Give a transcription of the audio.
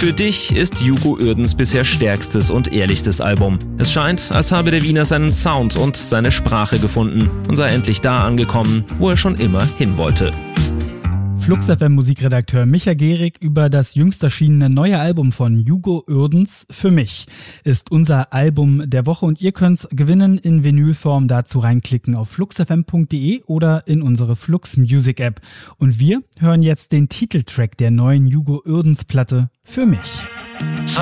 Für dich ist Hugo Uerdens bisher stärkstes und ehrlichstes Album. Es scheint, als habe der Wiener seinen Sound und seine Sprache gefunden und sei endlich da angekommen, wo er schon immer hin wollte. Flux FM Musikredakteur Micha Gehrig über das jüngst erschienene neue Album von Hugo Uerdens Für mich ist unser Album der Woche und ihr könnt's gewinnen in Vinylform. Dazu reinklicken auf fluxfm.de oder in unsere Flux Music App. Und wir hören jetzt den Titeltrack der neuen Hugo Uerdens Platte Für mich. So